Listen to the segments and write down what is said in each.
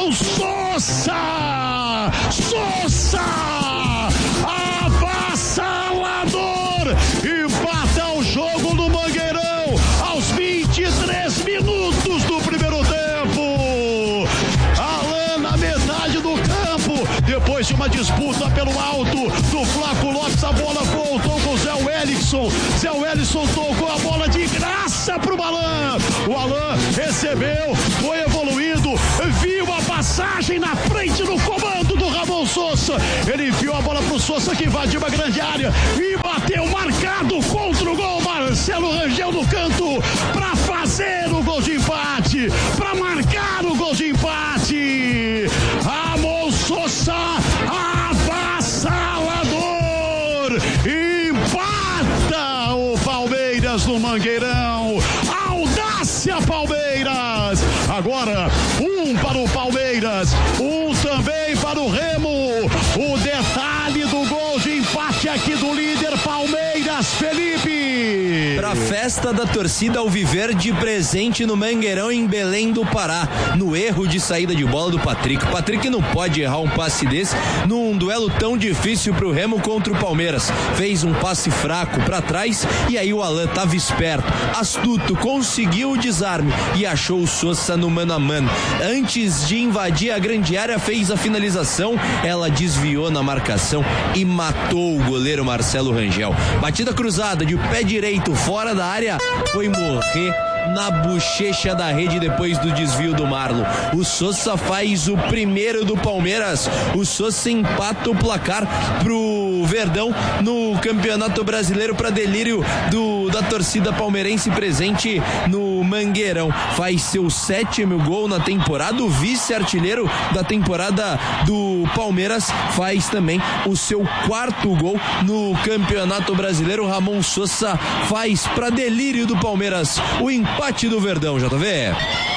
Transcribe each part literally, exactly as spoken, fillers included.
Ramon Sossa! Sossa! Avassalador! Empata o jogo no Mangueirão aos vinte e três minutos do primeiro tempo. Alan na metade do campo, depois de uma disputa pelo alto do Flaco Lopes, a bola voltou com o Zé Wellington. Zé Wellington tocou a bola de graça pro Alan. O Alan recebeu, foi evoluindo, viu a passagem na frente do comando do Ramon Sossa. Ele enfiou a bola pro Sossa, que invadiu uma grande área e bateu marcado contra o gol. Marcelo Rangel no canto para fazer o gol de empate, para marcar o gol de empate. Ramon Sossa, avassalador, empata o Palmeiras no Mangueirão. Audácia Palmeiras. Agora um para o Palmeiras, um também para o Remo. O detalhe do gol de empate aqui do líder Palmeiras, Felipe. Pra festa da torcida alviverde presente no Mangueirão em Belém do Pará, no erro de saída de bola do Patrick. O Patrick não pode errar um passe desse num duelo tão difícil pro Remo contra o Palmeiras. Fez um passe fraco pra trás e aí o Alan tava esperto, astuto, conseguiu o desarme e achou o Sossa no mano a mano. Antes de invadir a grande área, fez a finalização, ela desviou na marcação e matou o goleiro Marcelo Rangel. Batida cruzada de pé direito fora da área, foi morrer na bochecha da rede depois do desvio do Marlon. O Sossa faz o primeiro do Palmeiras. O Sossa empata o placar pro Verdão no Campeonato Brasileiro, para delírio do, da torcida palmeirense presente no Mangueirão. Faz seu sétimo gol na temporada. O vice-artilheiro da temporada do Palmeiras faz também o seu quarto gol no Campeonato Brasileiro. Ramon Sossa faz, para delírio do Palmeiras, o empate do Verdão, J V.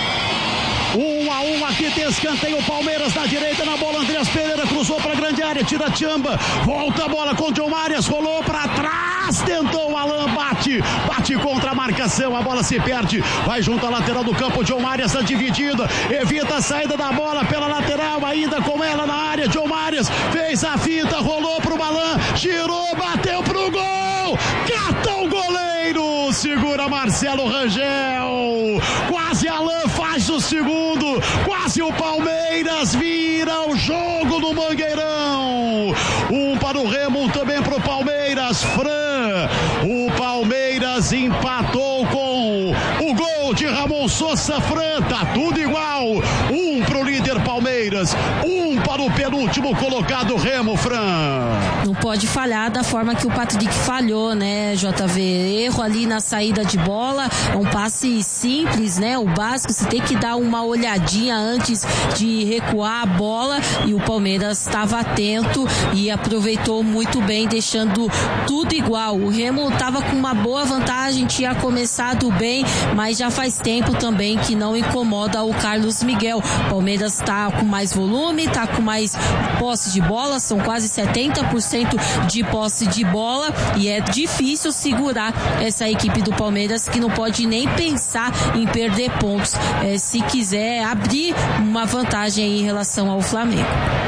Um a um, aqui tem escanteio, o Palmeiras na direita, na bola, Andreas Pereira cruzou para a grande área, tira a Chamba, volta a bola com o John Marias, rolou para trás, tentou o Alan, bate, bate contra a marcação, a bola se perde, vai junto à lateral do campo, John Marias na dividida, evita a saída da bola pela lateral, ainda com ela na área, John Marias fez a finta, rolou para o Alan, girou, bateu pro gol, cata o goleiro, segura Marcelo Rangel, quase Alan faz o segundo, quase o Palmeiras vira o jogo no Mangueirão. Um para o Remo, um também para o Palmeiras. Fran, o Palmeiras empatou com o gol de Ramon Sossa. Fran, tá tudo igual. Um para o líder Palmeiras, um para o penúltimo colocado Remo. Fran, não pode falhar da forma que o Patrick falhou, né, J V? Erro ali na saída de bola, é um passe simples, né, o básico, você tem que dar uma olhadinha antes de recuar a bola, e o Palmeiras estava atento e aproveitou muito bem, deixando tudo igual. O Remo estava com uma boa vantagem, tinha começado bem, mas já faz tempo também que não incomoda o Carlos Miguel. O Palmeiras está com mais volume, está com mais posse de bola, são quase setenta por cento de posse de bola, e é difícil segurar essa equipe do Palmeiras, que não pode nem pensar em perder pontos, é, se quiser abrir uma vantagem em relação ao Flamengo.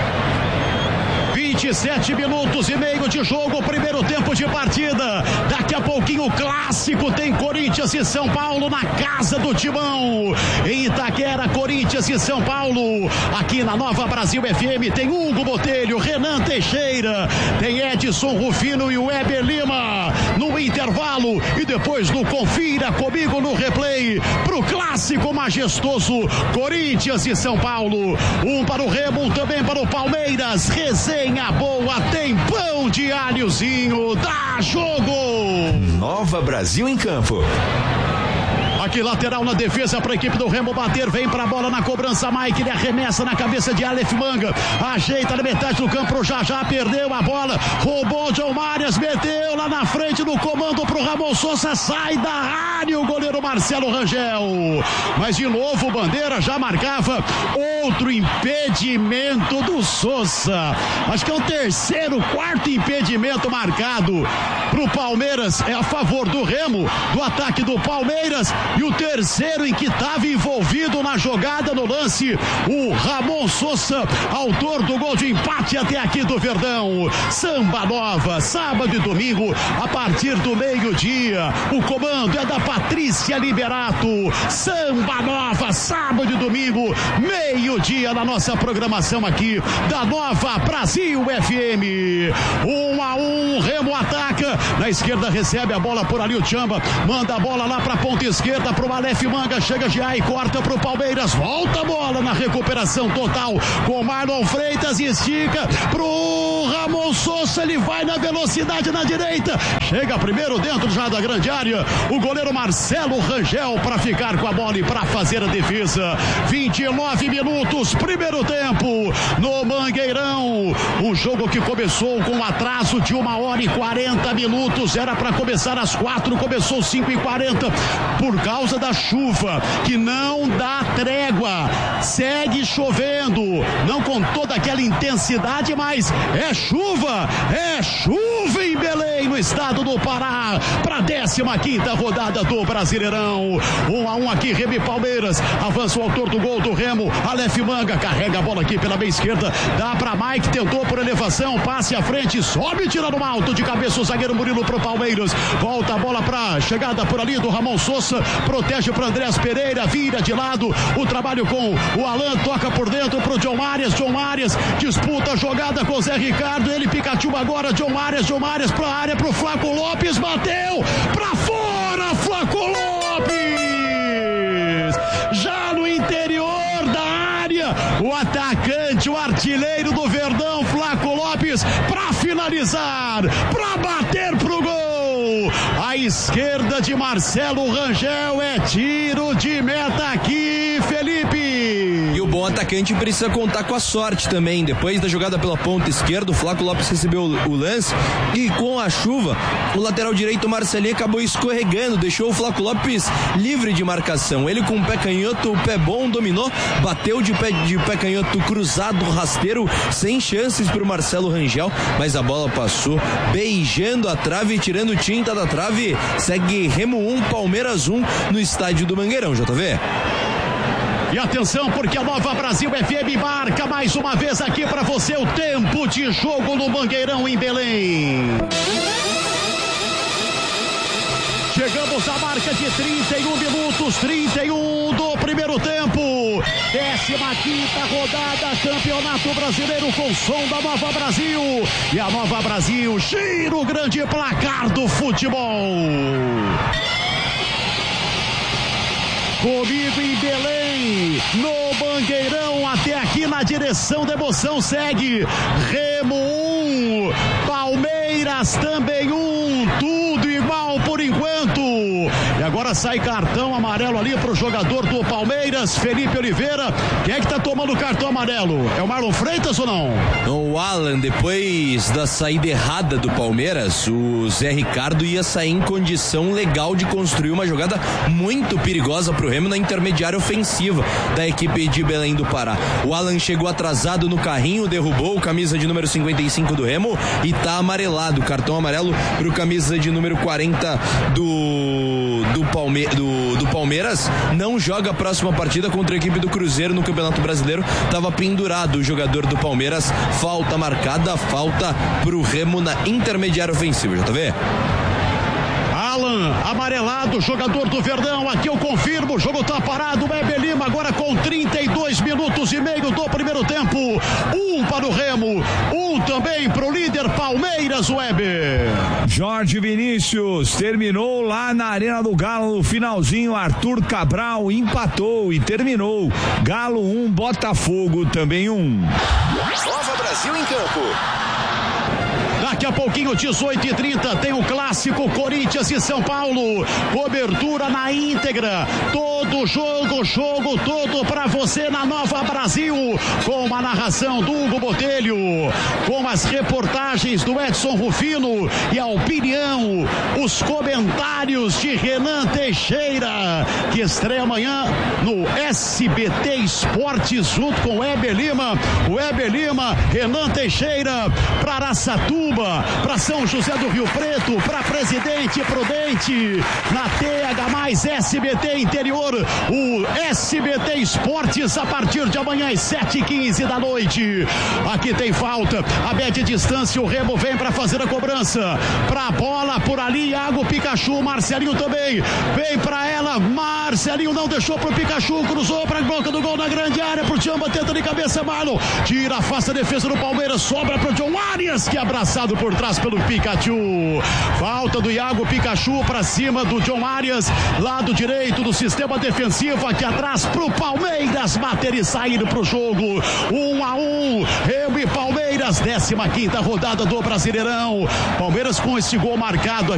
vinte e sete minutos e meio de jogo, primeiro tempo de partida. Daqui a pouquinho o clássico, tem Corinthians e São Paulo na casa do Timão. Em Itaquera, Corinthians e São Paulo. Aqui na Nova Brasil F M tem Hugo Botelho, Renan Teixeira, tem Edson Rufino e o Weber Lima. No intervalo e depois no Confira Comigo no replay, pro clássico majestoso, Corinthians e São Paulo. Um para o Remo, um também para o Palmeiras. Resenha boa, tem pão de alhozinho, dá jogo. Nova Brasil em campo. Aqui lateral na defesa para a equipe do Remo bater, vem para a bola na cobrança, Mike, ele arremessa na cabeça de Aleph Manga, ajeita na metade do campo, já já perdeu a bola, roubou John Marias, meteu lá na frente do comando pro Ramon Sossa, sai da área o goleiro Marcelo Rangel, mas de novo o Bandeira já marcava outro impedimento do Sossa, acho que é o terceiro, quarto impedimento marcado pro Palmeiras, é a favor do Remo, do ataque do Palmeiras. E o terceiro em que estava envolvido na jogada no lance, o Ramon Sousa, autor do gol de empate até aqui do Verdão. Samba Nova, sábado e domingo, a partir do meio-dia. O comando é da Patrícia Liberato. Samba Nova, sábado e domingo, meio-dia na nossa programação aqui da Nova Brasil F M. Um a um, Remo ataca. Na esquerda recebe a bola por ali o Chamba. Manda a bola lá pra ponta esquerda pro Aleph Manga. Chega já e corta pro Palmeiras. Volta a bola na recuperação total com Marlon Freitas. Estica pro Ramon Sousa. Ele vai na velocidade na direita. Chega primeiro dentro já da grande área. O goleiro Marcelo Rangel para ficar com a bola e para fazer a defesa. vinte e nove minutos, primeiro tempo no Mangueirão. Um jogo que começou com um atraso de uma hora e quarenta minutos. Era para começar às quatro, começou cinco e quarenta por causa da chuva que não dá trégua. Segue chovendo, não com toda aquela intensidade, mas é chuva, é chuva em Belém, no estado do Pará, para a décima quinta rodada do Brasileirão. Um a um aqui, Remo e Palmeiras. Avança o autor do gol do Remo, Aleph Manga, carrega a bola aqui pela meia esquerda, dá para Mike, tentou por elevação, passe à frente, sobe e tira no alto de cabeça o zagueiro Murilo pro Palmeiras. Volta a bola para chegada por ali do Ramon Sousa, protege para Andrés Pereira, vira de lado, o trabalho com o Alan, toca por dentro pro John Arias. John Arias disputa a jogada com o Zé Ricardo, ele Pikachu agora, John Arias, John Arias pra área, pro Flaco Lopes, bateu pra fora, Flaco Lopes, já no interior da área, o atacante, o artilheiro do Verdão, Flaco Lopes, pra finalizar, pra bater pro gol. À esquerda de Marcelo Rangel, é tiro de meta aqui, Felipe. E o bom atacante precisa contar com a sorte também. Depois da jogada pela ponta esquerda, o Flaco Lopes recebeu o lance e com a chuva, o lateral direito Marcelinho acabou escorregando, deixou o Flaco Lopes livre de marcação. Ele com o pé canhoto, o pé bom, dominou, bateu de pé, de pé canhoto cruzado, rasteiro, sem chances para o Marcelo Rangel, mas a bola passou beijando a trave, tirando tinta da trave. Segue Remo um, Palmeiras um no estádio do Mangueirão, J V. E atenção, porque a Nova Brasil F M marca mais uma vez aqui para você o tempo de jogo no Mangueirão em Belém. Chegamos à marca de trinta e um minutos, trinta e um do primeiro tempo. décima quinta rodada, Campeonato Brasileiro com som da Nova Brasil. E a Nova Brasil gira o grande placar do futebol. Comigo em Belém, no Mangueirão, até aqui na direção da emoção, segue Remo um, Palmeiras também um, tudo igual por enquanto. E agora sai cartão amarelo ali pro jogador do Palmeiras, Felipe Oliveira. Quem é que tá tomando cartão amarelo? É o Marlon Freitas ou não? O Alan, depois da saída errada do Palmeiras, o Zé Ricardo ia sair em condição legal de construir uma jogada muito perigosa pro Remo na intermediária ofensiva da equipe de Belém do Pará. O Alan chegou atrasado no carrinho, derrubou o camisa de número cinquenta e cinco do Remo e tá amarelado, cartão amarelo pro camisa de número quarenta do, do, Palme, do, do Palmeiras. Não joga a próxima partida contra a equipe do Cruzeiro no Campeonato Brasileiro. Tava pendurado o jogador do Palmeiras. Falta marcada, falta pro Remo na intermediária ofensiva, já tá vendo? Alan, amarelado, jogador do Verdão, aqui eu confirmo, o jogo tá parado, Weber Lima agora com trinta e dois minutos e meio do primeiro tempo, um para o Remo, um também pro líder Palmeiras, Weber. Jorge Vinícius terminou lá na Arena do Galo, no finalzinho, Arthur Cabral empatou e terminou, Galo um, Botafogo também um. Nova Brasil em campo. Daqui a pouquinho, dezoito e trinta, tem o clássico Corinthians e São Paulo. Cobertura na íntegra. Todo jogo, jogo todo para você na Nova Brasil. Com a narração do Hugo Botelho. Com as reportagens do Edson Rufino. E a opinião, os comentários de Renan Teixeira. Que estreia amanhã no S B T Esportes junto com o Weber Lima. O Weber Lima, Renan Teixeira para Araçatuba. Pirituba, para São José do Rio Preto, para Presidente Prudente, na T H mais S B T Interior, o S B T Esportes a partir de amanhã às sete e quinze da noite. Aqui tem falta, a média distância, o Remo vem para fazer a cobrança, pra bola por ali, Iago Pikachu, Marcelinho também, vem pra ela, Marcelinho não deixou pro Pikachu, cruzou pra boca do gol na grande área, pro Tchamba, tenta de cabeça, Marlon, tira, afasta a defesa do Palmeiras, sobra pro John Arias, que é abraçado por trás pelo Pikachu. Falta do Iago Pikachu pra cima do John Arias, lado direito do sistema defensivo, aqui atrás pro Palmeiras, bater e sair pro jogo, um a um, Remo e Palmeiras, décima quinta rodada do Brasileirão, Palmeiras com esse gol marcado